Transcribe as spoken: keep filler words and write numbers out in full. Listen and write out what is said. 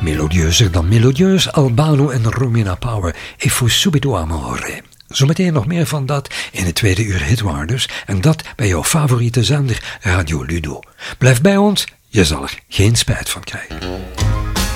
Melodieuzer dan melodieus, Albano en Romina Power. E fu subito amore. Zometeen nog meer van dat in het tweede uur Hitwaar dus. En dat bij jouw favoriete zender Radio Ludo. Blijf bij ons, je zal er geen spijt van krijgen.